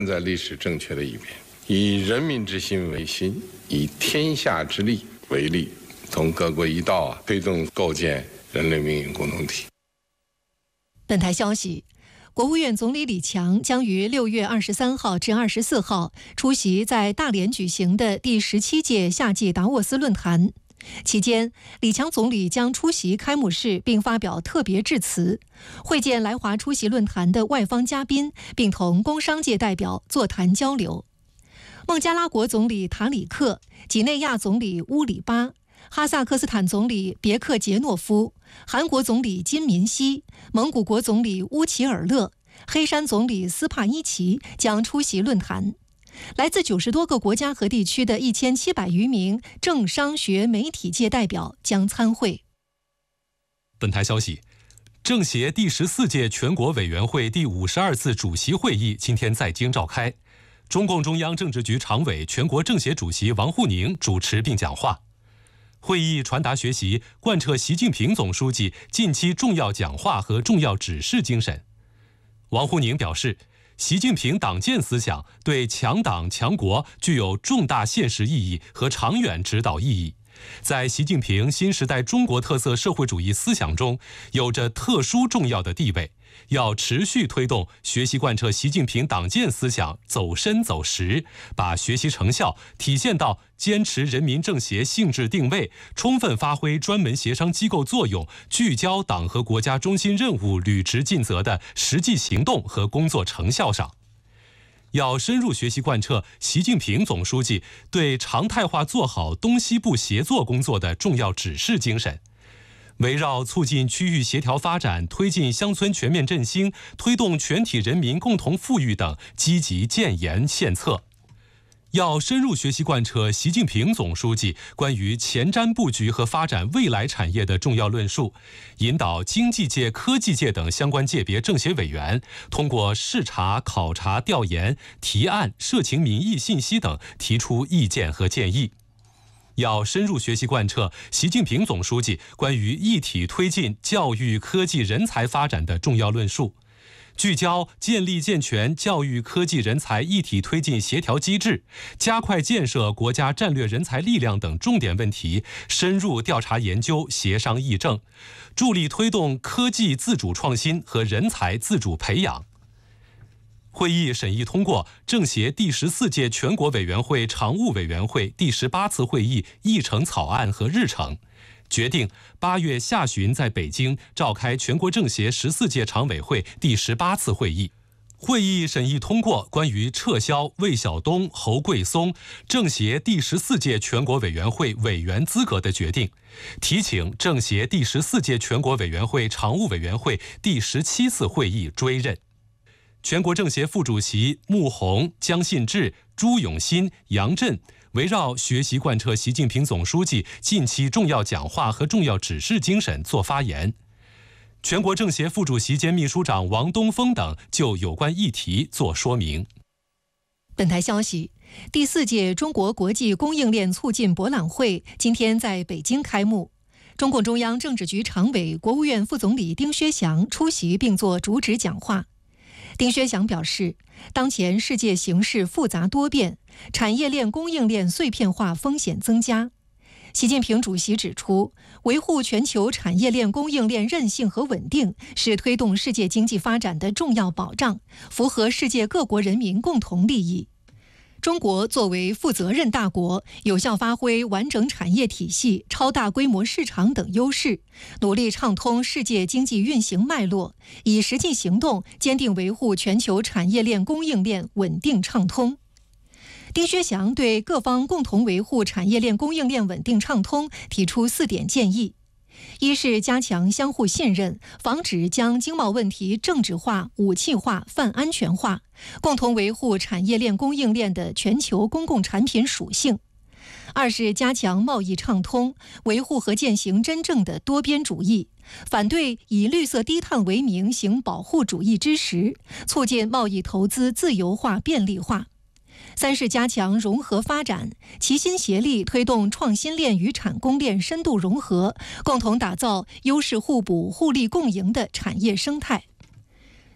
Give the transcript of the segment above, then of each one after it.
在历史正确的一边，以人民之心为心，以天下之力为力，同各国一道推动构建人类命运共同体。 本台消息，国务院总理李强将于6月23号至24号出席在大连举行的第17届夏季达沃斯论坛。期间，李强总理将出席开幕式并发表特别致辞，会见来华出席论坛的外方嘉宾，并同工商界代表座谈交流。孟加拉国总理塔里克、几内亚总理乌里巴、哈萨克斯坦总理别克杰诺夫、韩国总理金民锡、蒙古国总理乌齐尔勒、黑山总理斯帕伊奇将出席论坛。来自90多个国家和地区的1700余名政商学媒体界代表将参会。 本台消息，政协第14届全国委员会第52次主席会议今天在京召开，中共中央政治局常委、全国政协主席王沪宁主持并讲话。会议传达学习贯彻习近平总书记近期重要讲话和重要指示精神。王沪宁表示，习近平党建思想对强党强国具有重大现实意义和长远指导意义，在习近平新时代中国特色社会主义思想中有着特殊重要的地位，要持续推动学习贯彻习近平党建思想走深走实，把学习成效体现到坚持人民政协性质定位，充分发挥专门协商机构作用，聚焦党和国家中心任务履职尽责的实际行动和工作成效上。要深入学习贯彻习近平总书记对常态化做好东西部协作工作的重要指示精神，围绕促进区域协调发展、推进乡村全面振兴、推动全体人民共同富裕等积极建言献策。要深入学习贯彻习近平总书记关于前瞻布局和发展未来产业的重要论述，引导经济界、科技界等相关界别政协委员通过视察、考察、调研、提案、社情民意信息等提出意见和建议。要深入学习贯彻习近平总书记关于一体推进教育、科技、人才发展的重要论述，聚焦建立健全教育科技人才一体推进协调机制，加快建设国家战略人才力量等重点问题，深入调查研究、协商议政，助力推动科技自主创新和人才自主培养。会议审议通过政协第14届全国委员会常务委员会第18次会议议程草案和日程，决定8月下旬在北京召开全国政协14届常委会第18次会议。会议审议通过关于撤销魏晓东、侯贵松政协第14届全国委员会委员资格的决定，提请政协第14届全国委员会常务委员会第17次会议追认。全国政协副主席穆虹、姜信治、朱永新、杨震围绕学习贯彻习近平总书记近期重要讲话和重要指示精神作发言。全国政协副主席兼秘书长王东峰等就有关议题作说明。 本台消息，第4届中国国际供应链促进博览会今天在北京开幕。中共中央政治局常委、国务院副总理丁薛祥出席并作主旨讲话。丁薛祥表示，当前世界形势复杂多变，产业链供应链碎片化风险增加。习近平主席指出，维护全球产业链供应链韧性和稳定是推动世界经济发展的重要保障，符合世界各国人民共同利益。中国作为负责任大国，有效发挥完整产业体系、超大规模市场等优势，努力畅通世界经济运行脉络，以实际行动坚定维护全球产业链供应链稳定畅通。丁薛祥对各方共同维护产业链供应链稳定畅通提出4点建议：一是加强相互信任，防止将经贸问题政治化、武器化、泛安全化，共同维护产业链供应链的全球公共产品属性；二是加强贸易畅通，维护和践行真正的多边主义，反对以绿色低碳为名行保护主义之实，促进贸易投资自由化便利化；三是加强融合发展，齐心协力推动创新链与产供链深度融合，共同打造优势互补、互利共赢的产业生态。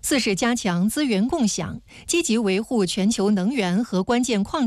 四是加强资源共享，积极维护全球能源和关键矿